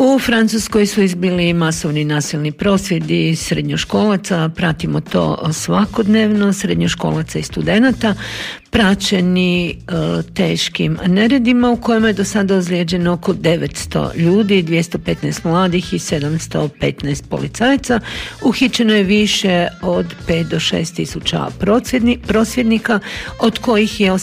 U Francuskoj su izbili masovni nasilni prosvjedi srednjoškolaca, pratimo to svakodnevno, srednjoškolaca i studenata, praćeni teškim neredima u kojima je do sada ozlijeđeno oko 900 ljudi, 215 mladih i 715 policajaca. Uhićeno je više od 5 do 6 tisuća prosvjednika, od kojih je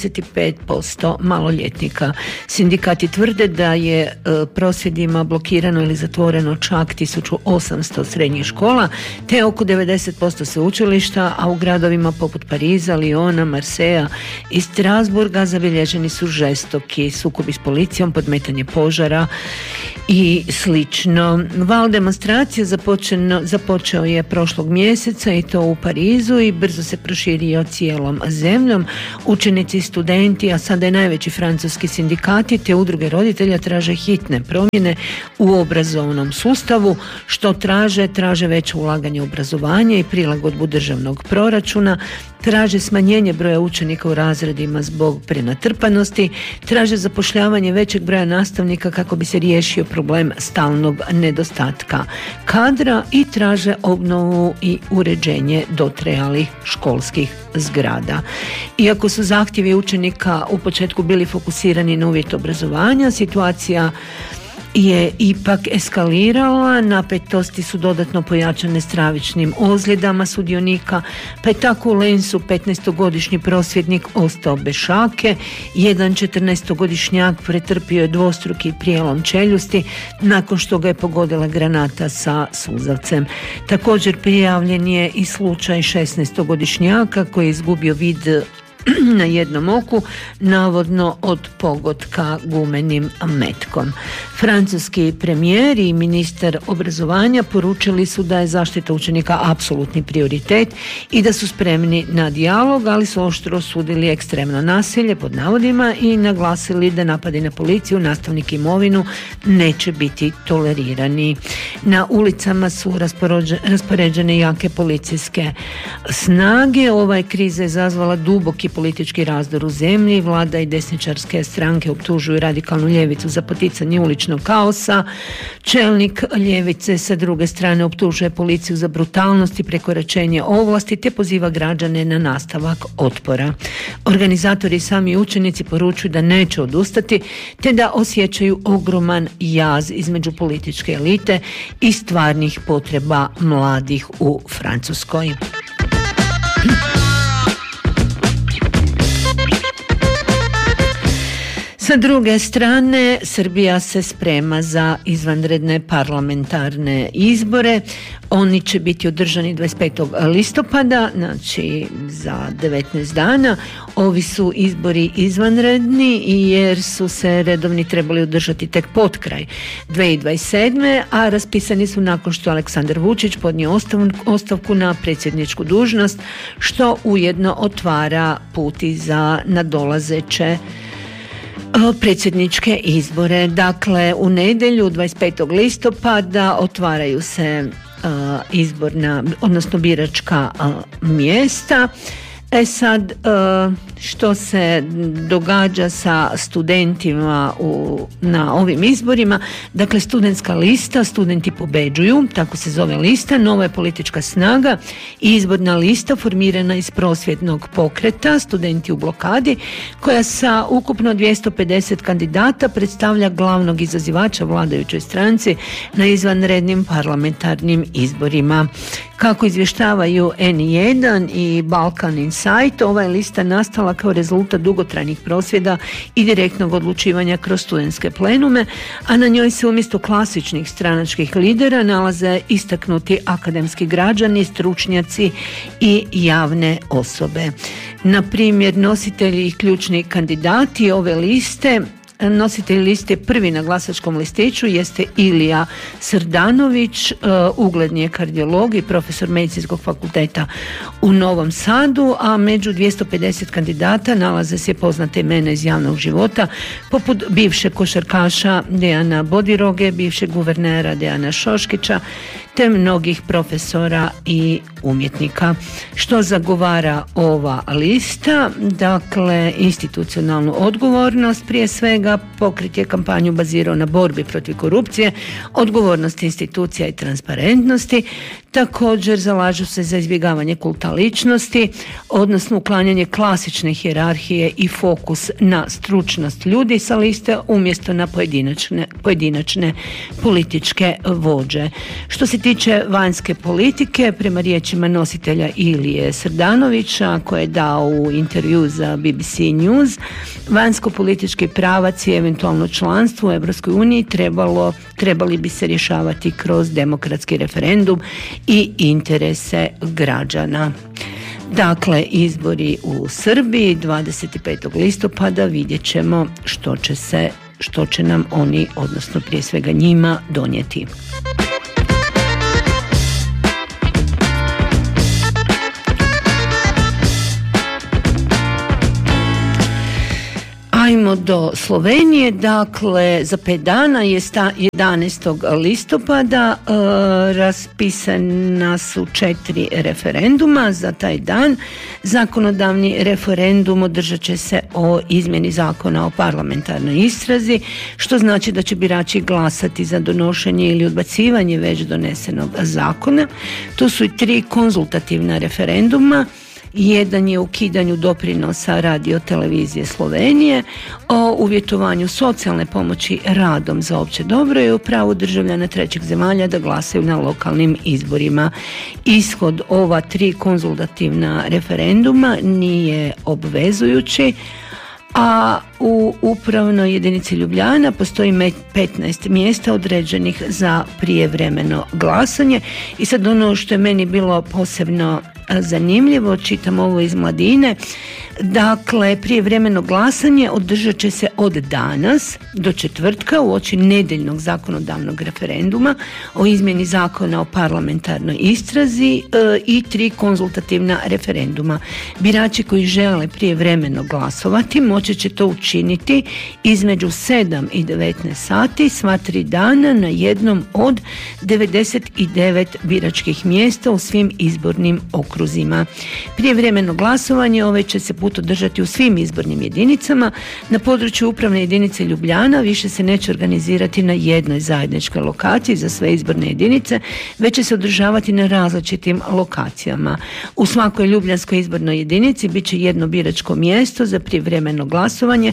85% maloljetnika. Sindikati tvrde da je prosvjedima blokirano ili zatvoreno čak 1800 srednjih škola, te oko 90% sveučilišta, a u gradovima poput Pariza, Liona, Marseja i Strasburga zabilježeni su žestoki sukobi s policijom, podmetanje požara i slično. Val demonstracije započeo je prošlog mjeseca i to u Parizu i brzo se proširio cijelom zemljom. Učenici i studenti, a sada je najveći francuski sindikati te udruge roditelja traže hitne promjene u obrazovnom sustavu. Što traže veće ulaganje u obrazovanje i prilagodbu državnog proračuna, traže smanjenje broja učenika u razredima zbog prenatrpanosti, traže zapošljavanje većeg broja nastavnika kako bi se riješio problem stalnog nedostatka kadra i traže obnovu i uređenje dotrajalih školskih zgrada. Iako su zahtjevi učenika u početku bili fokusirani na uvjet obrazovanja, situacija je ipak eskalirala, napetosti su dodatno pojačane stravičnim ozljedama sudionika, pa je tako u Lensu 15-godišnji prosvjednik ostao bez šake, jedan 14-godišnjak pretrpio je dvostruki prijelom čeljusti nakon što ga je pogodila granata sa suzavcem. Također prijavljen je i slučaj 16-godišnjaka koji je izgubio vid na jednom oku, navodno od pogotka gumenim metkom. Francuski premijer i ministar obrazovanja poručili su da je zaštita učenika apsolutni prioritet i da su spremni na dijalog, ali su oštro osudili ekstremno nasilje pod navodima i naglasili da napadi na policiju, nastavnike i imovinu neće biti tolerirani. Na ulicama su raspoređene jake policijske snage. Ova je kriza izazvala duboki politički razdor u zemlji. Vlada i desničarske stranke optužuju radikalnu ljevicu za poticanje uličnog kaosa. Čelnik ljevice sa druge strane optužuje policiju za brutalnost i prekoračenje ovlasti te poziva građane na nastavak otpora. Organizatori i sami učenici poručuju da neće odustati te da osjećaju ogroman jaz između političke elite i stvarnih potreba mladih u Francuskoj. Sa druge strane, Srbija se sprema za izvanredne parlamentarne izbore. Oni će biti održani 25. listopada, znači za 19 dana. Ovi su izbori izvanredni jer su se redovni trebali održati tek potkraj 2027. a raspisani su nakon što Aleksandar Vučić podnio ostavku na predsjedničku dužnost, što ujedno otvara put i za nadolazeće predsjedničke izbore. Dakle, u nedjelju 25. listopada otvaraju se izborna, odnosno biračka mjesta. Sad, što se događa sa studentima na ovim izborima? Dakle, studentska lista, studenti pobeđuju, tako se zove lista, nova je politička snaga i izborna lista formirana iz prosvjednog pokreta Studenti u blokadi, koja sa ukupno 250 kandidata predstavlja glavnog izazivača vladajućoj stranci na izvanrednim parlamentarnim izborima. Kako izvještavaju N1 i Balkan Insight, ova je lista nastala kao rezultat dugotrajnih prosvjeda i direktnog odlučivanja kroz studentske plenume, a na njoj se umjesto klasičnih stranačkih lidera nalaze istaknuti akademski građani, stručnjaci i javne osobe. Na primjer, nositelji i ključni kandidati ove liste. Nositelj liste prvi na glasačkom listiću jeste Ilija Srdanović, ugledni je kardiolog i profesor Medicinskog fakulteta u Novom Sadu, a među 250 kandidata nalaze se poznate imena iz javnog života, poput bivšeg košarkaša Dejana Bodiroge, bivšeg guvernera Dejana Šoškića, te mnogih profesora i umjetnika. Što zagovara ova lista? Dakle, institucionalnu odgovornost prije svega, svega pokret je kampanju bazirao na borbi protiv korupcije, odgovornosti institucija i transparentnosti. Također zalažu se za izbjegavanje kulta ličnosti, odnosno uklanjanje klasične hijerarhije i fokus na stručnost ljudi sa liste umjesto na pojedinačne političke vođe. Što se tiče vanjske politike, prema riječima nositelja Ilije Srdanovića, koje je dao u intervju za BBC News, vanjsko-politički pravac i eventualno članstvo u Europskoj uniji trebali bi se rješavati kroz demokratski referendum i interese građana. Dakle, izbori u Srbiji 25. listopada, vidjet ćemo što će nam oni, odnosno prije svega njima, donijeti. Ajmo do Slovenije, dakle za 5 dana je 11. listopada raspisana su 4 referenduma za taj dan. Zakonodavni referendum održat će se o izmjeni zakona o parlamentarnoj istrazi, što znači da će birači glasati za donošenje ili odbacivanje već donesenog zakona. Tu su i 3 konzultativna referenduma. Jedan je o ukidanju doprinosa Radio-televizije Slovenije, o uvjetovanju socijalne pomoći radom za opće dobro i o pravu državljana trećih zemalja da glasaju na lokalnim izborima. Ishod ova 3 konzultativna referenduma nije obvezujući, a u upravnoj jedinici Ljubljana postoji 15 mjesta određenih za prijevremeno glasanje. I sad ono što je meni bilo posebno zanimljivo, čitam ovo iz Mladine, dakle prijevremeno glasanje održat će se od danas do četvrtka uoči nedjeljnog zakonodavnog referenduma o izmjeni zakona o parlamentarnoj istrazi i 3 konzultativna referenduma. Birači koji žele prijevremeno glasovati moći će to učiniti između 7 i 19 sati sva 3 dana na jednom od 99 biračkih mjesta u svim izbornim okruzima. Prijevremeno glasovanje ovaj će se put održati u svim izbornim jedinicama. Na području upravne jedinice Ljubljana više se neće organizirati na jednoj zajedničkoj lokaciji za sve izborne jedinice, već će se održavati na različitim lokacijama. U svakoj ljubljanskoj izbornoj jedinici bit će jedno biračko mjesto za prijevremeno glasovanje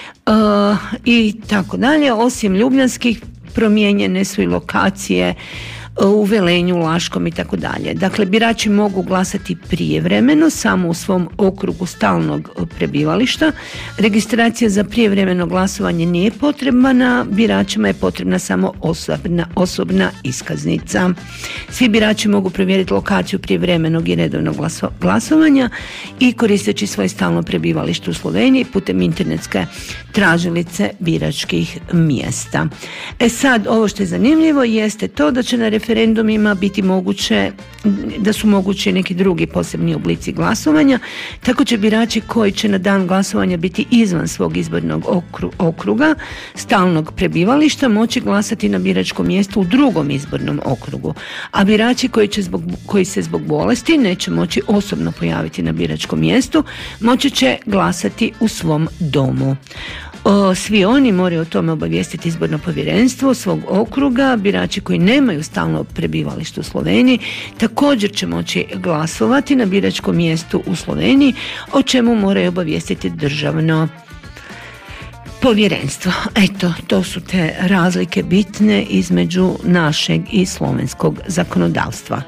i tako dalje. Osim ljubljanskih promijenjene su i lokacije u Velenju, Laškom i tako dalje. Dakle, birači mogu glasati prijevremeno samo u svom okrugu stalnog prebivališta. Registracija za prijevremeno glasovanje nije potrebna, biračima je potrebna samo osobna iskaznica. Svi birači mogu provjeriti lokaciju prijevremenog i redovnog glasovanja i koristeći svoje stalno prebivalište u Sloveniji putem internetske tražilice biračkih mjesta. Sad, ovo što je zanimljivo jeste to da će na referendumima biti moguće, da su mogući neki drugi posebni oblici glasovanja, tako će birači koji će na dan glasovanja biti izvan svog izbornog okruga, stalnog prebivališta, moći glasati na biračkom mjestu u drugom izbornom okrugu, a birači koji se zbog bolesti neće moći osobno pojaviti na biračkom mjestu, moći će glasati u svom domu. Svi oni moraju o tome obavijestiti izborno povjerenstvo svog okruga. Birači koji nemaju stalno prebivalište u Sloveniji također će moći glasovati na biračkom mjestu u Sloveniji, o čemu moraju obavijestiti državno povjerenstvo. Eto, to su te razlike bitne između našeg i slovenskog zakonodavstva.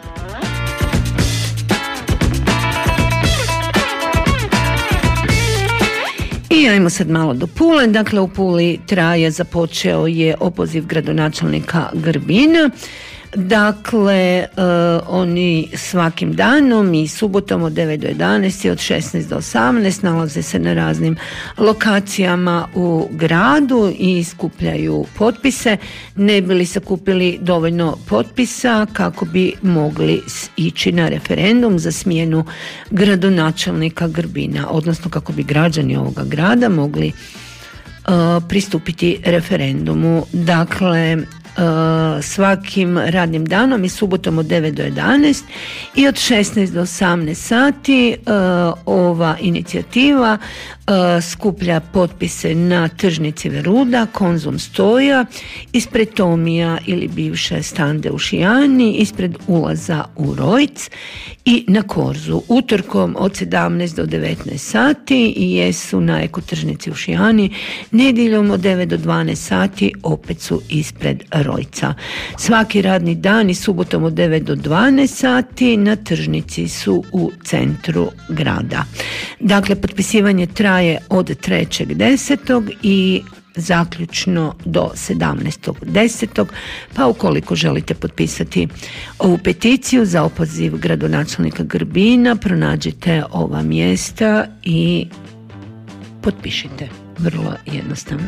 I ajmo sad malo do Pule. Dakle, u Puli započeo je opoziv gradonačelnika Grbina. Dakle, oni svakim danom i subotom od 9 do 11 i od 16 do 18 nalaze se na raznim lokacijama u gradu i skupljaju potpise. Ne bi li sakupili dovoljno potpisa kako bi mogli ići na referendum za smjenu gradonačelnika Grbina, odnosno kako bi građani ovoga grada mogli pristupiti referendumu. Dakle, svakim radnim danom i subotom od 9 do 11 i od 16 do 18 sati ova inicijativa skuplja potpise na tržnici Veruda, Konzum Stoja, ispred Tomija ili bivše Stande u Šijani, ispred ulaza u Rojc i na Korzu. Utorkom od 17 do 19 sati i jesu na ekotržnici u Šijani, nedjeljom od 9 do 12 sati opet su ispred Rojca. Svaki radni dan i subotom od 9 do 12 sati na tržnici su u centru grada. Dakle, potpisivanje traje od 3.10. i zaključno do 17.10. pa ukoliko želite potpisati ovu peticiju za opoziv gradonačelnika Grbina, pronađite ova mjesta i potpišite. Vrlo jednostavno.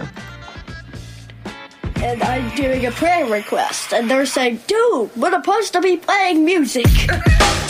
And I'm doing a prayer request, and they're saying, dude, we're supposed to be playing music.